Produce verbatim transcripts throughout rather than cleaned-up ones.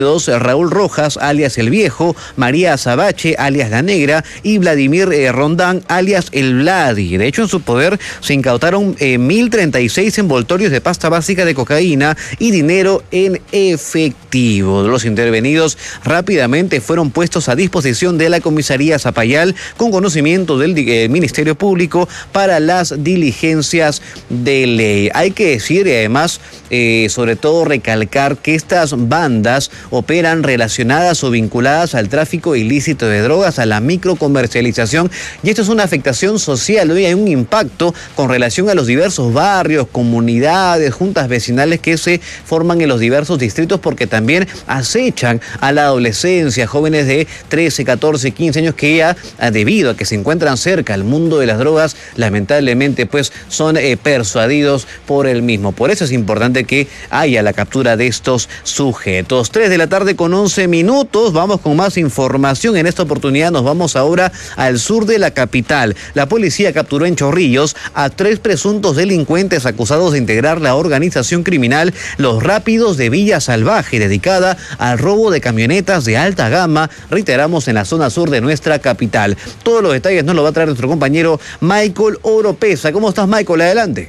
Raúl Rojas, alias El Viejo, María Azabache, alias La Negra, y Vladimir eh, Rondán, alias El Vladi. De hecho, en su poder se incautaron eh, mil treinta y seis envoltorios de pasta básica de cocaína y dinero en efectivo. Los intervenidos rápidamente fueron puestos a disposición de la comisaría Zapayal con conocimiento del eh, Ministerio Público para las diligencias de ley. Hay que decir y además, eh, sobre todo recalcar que estas bandas operan relacionadas o vinculadas al tráfico ilícito de drogas, a la microcomercialización, y esto es una afectación social. Hoy hay un impacto con relación a los diversos barrios, comunidades, juntas vecinales que se forman en los diversos distritos, porque también acechan a la adolescencia, jóvenes de trece, catorce, quince años que ya, debido a que se encuentran cerca al mundo de las drogas, lamentablemente pues son eh, persuadidos por el mismo. Por eso es importante que haya la captura de estos sujetos. tres de la tarde con once minutos, vamos con más información. En esta oportunidad nos vamos ahora al sur de la capital. La policía capturó en Chorrillos a tres presuntos delincuentes acusados de integrar la organización criminal Los Rápidos de Villa Salvaje, dedicada al robo de camionetas de alta gama, reiteramos, en la zona sur de nuestra capital. Todos los detalles nos lo va a traer nuestro compañero Michael Oropesa. ¿Cómo estás, Michael? Adelante.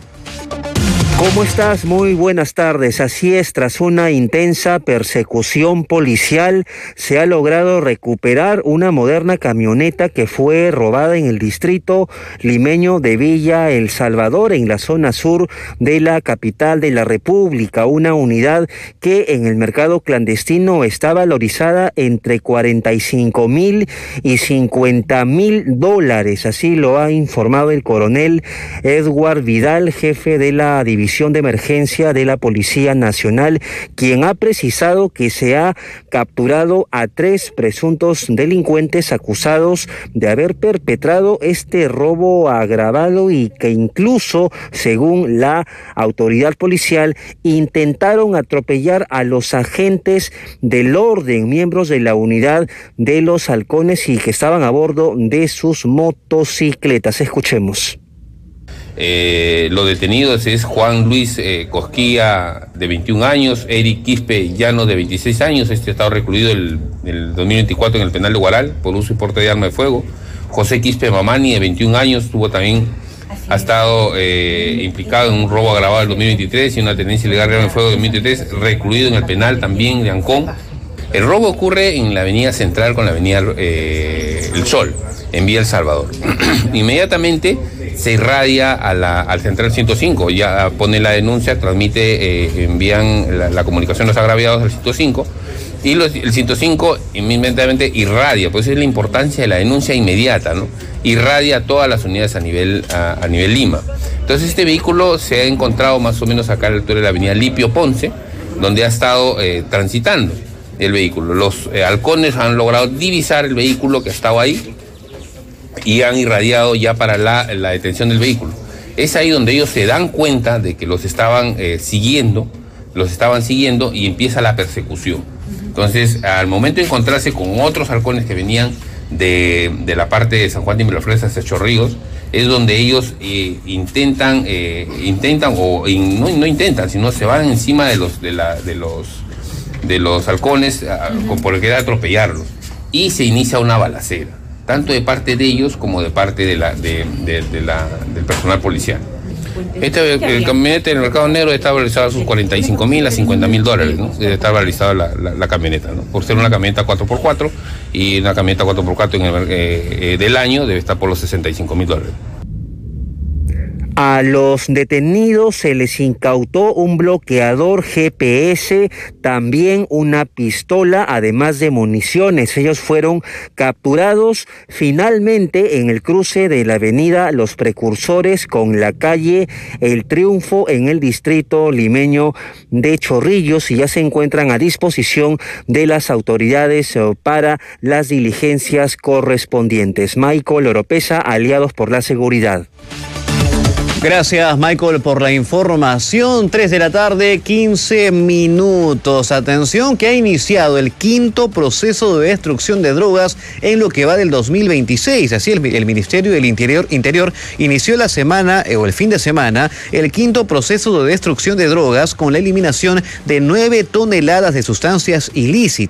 ¿Cómo estás? Muy buenas tardes. Así es, tras una intensa persecución policial, se ha logrado recuperar una moderna camioneta que fue robada en el distrito limeño de Villa El Salvador, en la zona sur de la capital de la República. Una unidad que en el mercado clandestino está valorizada entre cuarenta y cinco mil y cincuenta mil dólares. Así lo ha informado el coronel Edward Vidal, jefe de la división de emergencia de la Policía Nacional, quien ha precisado que se ha capturado a tres presuntos delincuentes acusados de haber perpetrado este robo agravado y que incluso, según la autoridad policial, intentaron atropellar a los agentes del orden, miembros de la unidad de los halcones, y que estaban a bordo de sus motocicletas. Escuchemos. Eh, los detenidos es Juan Luis eh, Cosquilla, de veintiún años, Eric Quispe Llano, de veintiséis años, este ha estado recluido el, el dos mil veinticuatro en el penal de Huaral por uso y porte de arma de fuego. José Quispe Mamani, de veintiún años, tuvo también, ha estado eh, implicado en un robo agravado del dos mil veintitrés y una tenencia ilegal de arma de fuego del dos mil veintitrés, recluido en el penal también de Ancón. El robo ocurre en la avenida Central con la avenida eh, El Sol, en Villa El Salvador. Inmediatamente se irradia a la, al Central ciento cinco, ya pone la denuncia, transmite, eh, envían la, la comunicación a los agraviados al ciento cinco, y los, el ciento cinco inmediatamente irradia, pues es la importancia de la denuncia inmediata, ¿no? Irradia a todas las unidades a nivel, a, a nivel Lima. Entonces este vehículo se ha encontrado más o menos acá a la altura de la avenida Lipio Ponce, donde ha estado eh, transitando el vehículo. Los eh, halcones han logrado divisar el vehículo que estaba ahí y han irradiado ya para la, la detención del vehículo. Es ahí donde ellos se dan cuenta de que los estaban eh, siguiendo, los estaban siguiendo y empieza la persecución. Entonces, al momento de encontrarse con otros halcones que venían de, de la parte de San Juan de Miraflores hacia Chorrillos, es donde ellos eh, intentan, eh, intentan o in, no, no intentan, sino se van encima de los, de la, de los, de los halcones uh-huh. por querer atropellarlos, y se inicia una balacera, tanto de parte de ellos como de parte de la, de, de, de la, del personal policial. Este, el camionete en el mercado negro está valorizado a sus cuarenta y cinco mil a cincuenta mil dólares, ¿no? Está valorizada la, la, la camioneta, ¿no? Por ser una camioneta cuatro por cuatro, y una camioneta cuatro por cuatro en el, eh, eh, del año debe estar por los sesenta y cinco mil dólares. A los detenidos se les incautó un bloqueador G P S, también una pistola, además de municiones. Ellos fueron capturados finalmente en el cruce de la avenida Los Precursores con la calle El Triunfo en el distrito limeño de Chorrillos, y ya se encuentran a disposición de las autoridades para las diligencias correspondientes. Michael Oropesa, Aliados por la Seguridad. Gracias, Michael, por la información. tres de la tarde, quince minutos. Atención, que ha iniciado el quinto proceso de destrucción de drogas en lo que va del dos mil veintiséis. Así, el, el Ministerio del Interior, Interior inició la semana, eh, o el fin de semana, el quinto proceso de destrucción de drogas con la eliminación de nueve toneladas de sustancias ilícitas.